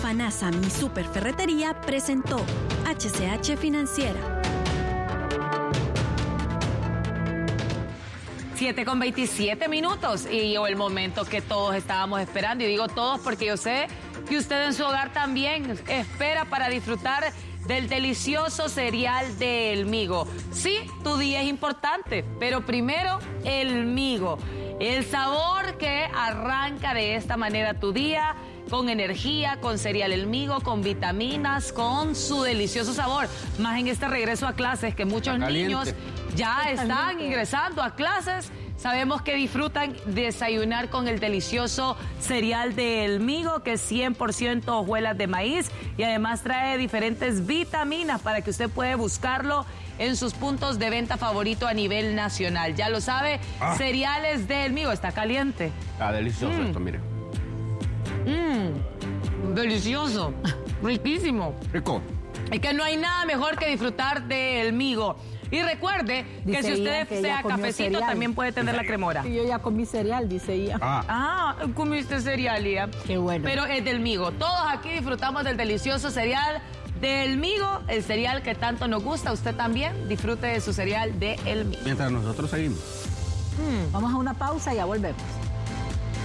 FANASA Mi Super Ferretería presentó HCH Financiera. 7:27 y llegó el momento que todos estábamos esperando, y digo todos porque yo sé que usted en su hogar también espera para disfrutar del delicioso cereal de El Migo. Sí, tu día es importante, pero primero El Migo, el sabor que arranca de esta manera tu día, con energía, con cereal El Migo, con vitaminas, con su delicioso sabor. Más en este regreso a clases que muchos niños ya están ingresando a clases. Sabemos que disfrutan desayunar con el delicioso cereal de El Migo, que es 100% hojuelas de maíz y además trae diferentes vitaminas para que usted pueda buscarlo en sus puntos de venta favorito a nivel nacional. Ya lo sabe, cereales de El Migo. Está caliente. Ah, delicioso esto, mire. Delicioso, riquísimo. Rico. Es que no hay nada mejor que disfrutar de El Migo. Y recuerde que si usted desea cafecito, cereal, también puede tener la cremora. Yo ya comí cereal, dice ella. Comiste cereal, Ia. Qué bueno. Pero es del Migo. Todos aquí disfrutamos del delicioso cereal del Migo, el cereal que tanto nos gusta. Usted también disfrute de su cereal de El Migo. Mientras nosotros seguimos. Vamos a una pausa y ya volvemos.